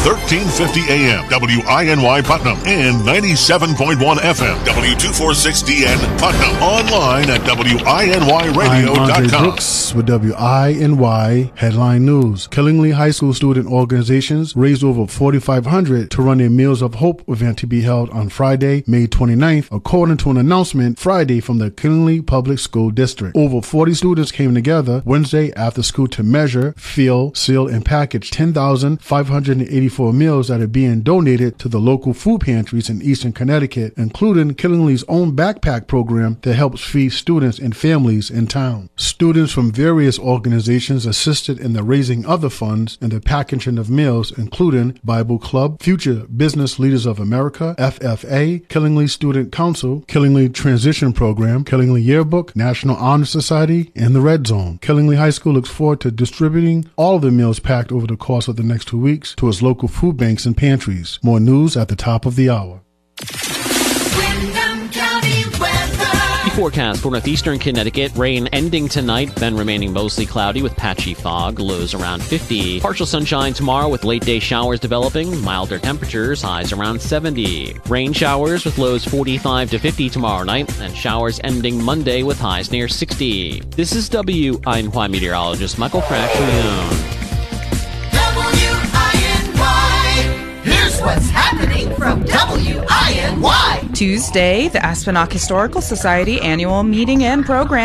1350 AM, WINY Putnam, and 97.1 FM, W246DN Putnam. Online at WINYradio.com. I'm Andre Brooks with WINY Headline News. Killingly High School student organizations raised over $4,500 to run their Meals of Hope event to be held on Friday, May 29th, according to an announcement Friday from the Killingly Public School District. Over 40 students came together Wednesday after school to measure, fill, seal, and package 10,584 meals that are being donated to the local food pantries in Eastern Connecticut, including Killingly's own backpack program that helps feed students and families in town. Students from various organizations assisted in the raising of the funds and the packaging of meals, including Bible Club, Future Business Leaders of America, FFA, Killingly Student Council, Killingly Transition Program, Killingly Yearbook, National Honor Society, and the Red Zone. Killingly High School looks forward to distributing all of the meals packed over the course of the next 2 weeks to its local food banks and pantries. More news at the top of the hour. Forecast for northeastern Connecticut. Rain ending tonight, then remaining mostly cloudy with patchy fog. Lows around 50. Partial sunshine tomorrow with late day showers developing. Milder temperatures, highs around 70. Rain showers with lows 45 to 50 tomorrow night, and showers ending Monday with highs near 60. This is WINY meteorologist Michael Crashleone. Here's what's happening from WINY. Tuesday, the Aspenok Historical Society annual meeting and program